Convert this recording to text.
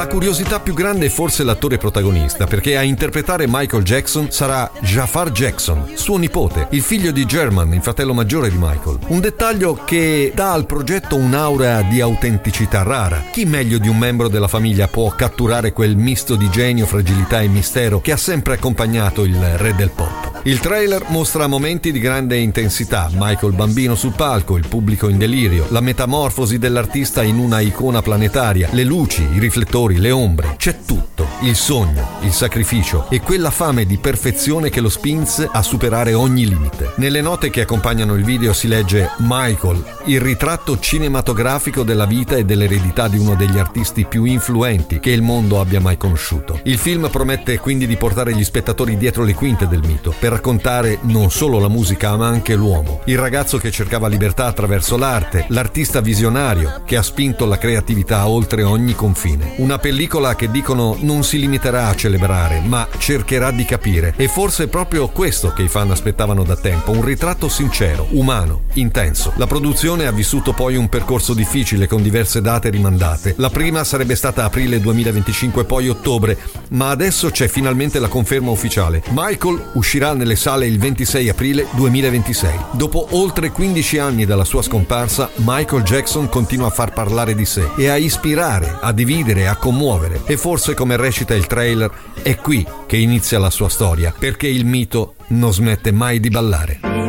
La curiosità più grande è forse l'attore protagonista, perché a interpretare Michael Jackson sarà Jafar Jackson, suo nipote, il figlio di German, il fratello maggiore di Michael. Un dettaglio che dà al progetto un'aura di autenticità rara. Chi meglio di un membro della famiglia può catturare quel misto di genio, fragilità e mistero che ha sempre accompagnato il re del pop? Il trailer mostra momenti di grande intensità, Michael bambino sul palco, il pubblico in delirio, la metamorfosi dell'artista in una icona planetaria, le luci, i riflettori, le ombre, c'è tutto, il sogno, il sacrificio e quella fame di perfezione che lo spinse a superare ogni limite. Nelle note che accompagnano il video si legge Michael, il ritratto cinematografico della vita e dell'eredità di uno degli artisti più influenti che il mondo abbia mai conosciuto. Il film promette quindi di portare gli spettatori dietro le quinte del mito, per raccontare non solo la musica ma anche l'uomo, il ragazzo che cercava libertà attraverso l'arte, l'artista visionario che ha spinto la creatività oltre ogni confine. Una pellicola che dicono non si limiterà a celebrare ma cercherà di capire, e forse è proprio questo che i fan aspettavano da tempo, un ritratto sincero, umano, intenso. La produzione ha vissuto poi un percorso difficile con diverse date rimandate. La prima sarebbe stata aprile 2025, poi ottobre, ma adesso c'è finalmente la conferma ufficiale. Michael uscirà nelle sale il 26 aprile 2026. Dopo oltre 15 anni dalla sua scomparsa, Michael Jackson continua a far parlare di sé e a ispirare, a dividere, a commuovere. E forse, come recita il trailer, è qui che inizia la sua storia, perché il mito non smette mai di ballare.